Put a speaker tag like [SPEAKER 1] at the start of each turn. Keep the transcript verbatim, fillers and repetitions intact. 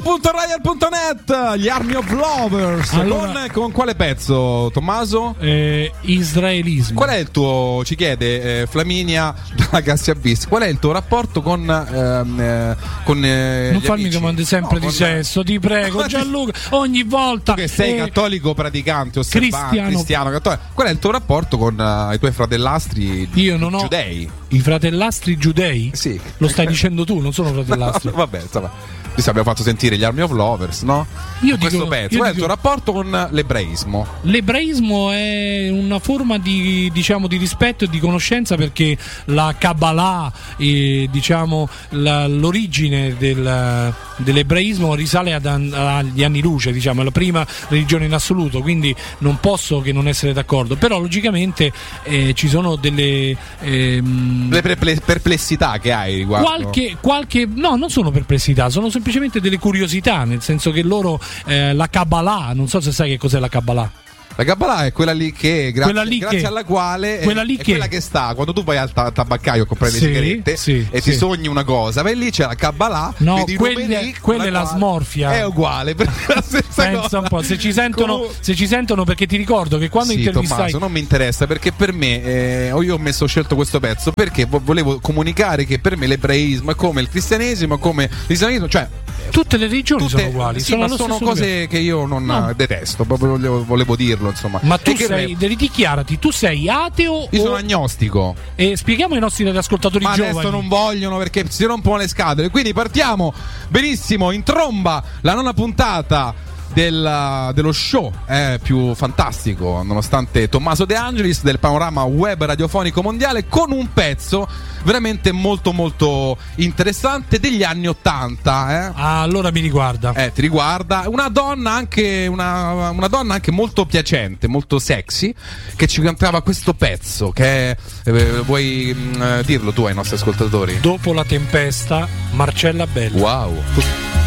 [SPEAKER 1] w punto royal punto net, gli Army of Lovers.
[SPEAKER 2] Allora,
[SPEAKER 1] con, con quale pezzo, Tommaso?
[SPEAKER 2] Eh, israelismo.
[SPEAKER 1] Qual è il tuo, ci chiede eh, Flaminia dalla Cassia Bis, qual è il tuo rapporto con ehm, eh, con eh,
[SPEAKER 2] Non
[SPEAKER 1] gli
[SPEAKER 2] farmi
[SPEAKER 1] amici?
[SPEAKER 2] domande sempre
[SPEAKER 1] No,
[SPEAKER 2] di
[SPEAKER 1] con-
[SPEAKER 2] sesso, ti prego, Gianluca. Ogni volta
[SPEAKER 1] Tu che sei
[SPEAKER 2] eh,
[SPEAKER 1] cattolico praticante, osservante,
[SPEAKER 2] cristiano.
[SPEAKER 1] cristiano, cattolico, qual è il tuo rapporto con eh, i tuoi fratellastri
[SPEAKER 2] Io non ho
[SPEAKER 1] giudei?
[SPEAKER 2] i fratellastri giudei?
[SPEAKER 1] Sì.
[SPEAKER 2] Lo stai dicendo tu, non sono fratellastri.
[SPEAKER 1] No, vabbè, insomma, ci abbiamo fatto sentire gli Army of Lovers, no?
[SPEAKER 2] Io
[SPEAKER 1] Con
[SPEAKER 2] dico-
[SPEAKER 1] questo pezzo.
[SPEAKER 2] io
[SPEAKER 1] Qual è il
[SPEAKER 2] dico-
[SPEAKER 1] tuo rapporto con l'ebraismo?
[SPEAKER 2] L'ebraismo è una forma di, diciamo, di rispetto e di conoscenza, perché la Kabbalah, eh, diciamo, la, l'origine del, dell'ebraismo risale ad, an- agli anni luce, diciamo, è la prima religione in assoluto, quindi non posso che non essere d'accordo. Però logicamente eh, ci sono delle ehm,
[SPEAKER 1] Le perple- perplessità che hai riguardo?
[SPEAKER 2] Qualche, qualche, no, non sono perplessità, sono semplicemente delle curiosità, nel senso che loro, eh, la Kabbalah, non so se sai che cos'è la Kabbalah.
[SPEAKER 1] La Kabbalah è quella lì che, grazie,
[SPEAKER 2] Quella lì
[SPEAKER 1] grazie
[SPEAKER 2] che-
[SPEAKER 1] alla quale è,
[SPEAKER 2] quella lì
[SPEAKER 1] è
[SPEAKER 2] che-
[SPEAKER 1] quella che sta quando tu vai al ta- tabaccaio a comprare
[SPEAKER 2] Sì,
[SPEAKER 1] le sigarette
[SPEAKER 2] sì,
[SPEAKER 1] e
[SPEAKER 2] sì.
[SPEAKER 1] ti sogni una cosa, vai lì, c'è la Kabbalah,
[SPEAKER 2] No,
[SPEAKER 1] vedi i
[SPEAKER 2] quella-
[SPEAKER 1] numeri,
[SPEAKER 2] quella
[SPEAKER 1] con
[SPEAKER 2] è la
[SPEAKER 1] quale
[SPEAKER 2] smorfia.
[SPEAKER 1] è uguale, perché è la stessa
[SPEAKER 2] Pensa
[SPEAKER 1] cosa.
[SPEAKER 2] un po', se ci sentono,
[SPEAKER 1] Comunque-
[SPEAKER 2] se ci sentono, perché ti ricordo che quando
[SPEAKER 1] sì,
[SPEAKER 2] intervistai
[SPEAKER 1] Tommaso, non mi interessa, perché per me eh, io ho messo ho scelto questo pezzo perché vo- volevo comunicare che per me l'ebraismo è come il cristianesimo, è come l'islamismo, cioè
[SPEAKER 2] tutte le religioni
[SPEAKER 1] tutte-
[SPEAKER 2] sono uguali,
[SPEAKER 1] sì,
[SPEAKER 2] sono
[SPEAKER 1] ma
[SPEAKER 2] allo
[SPEAKER 1] sono
[SPEAKER 2] stesso
[SPEAKER 1] cose
[SPEAKER 2] livello.
[SPEAKER 1] che io non
[SPEAKER 2] No.
[SPEAKER 1] eh, detesto, proprio volevo, volevo dirlo, insomma.
[SPEAKER 2] Ma tu
[SPEAKER 1] E che
[SPEAKER 2] sei,
[SPEAKER 1] re-
[SPEAKER 2] devi dichiarati, tu sei ateo
[SPEAKER 1] io sono
[SPEAKER 2] o...
[SPEAKER 1] agnostico.
[SPEAKER 2] E spieghiamo ai nostri ascoltatori
[SPEAKER 1] Ma
[SPEAKER 2] giovani.
[SPEAKER 1] adesso non vogliono perché si rompono le scatole. Quindi partiamo benissimo in tromba la nona puntata del- dello show eh, più fantastico, nonostante Tommaso De Angelis, del panorama web radiofonico mondiale, con un pezzo veramente molto molto interessante degli anni ottanta. Eh?
[SPEAKER 2] Ah, allora mi riguarda.
[SPEAKER 1] Eh, ti riguarda una donna anche una, una donna anche molto piacente, molto sexy, che ci cantava questo pezzo che eh, vuoi mh, dirlo tu ai nostri ascoltatori?
[SPEAKER 2] Dopo la tempesta, Marcella Belli.
[SPEAKER 1] Wow.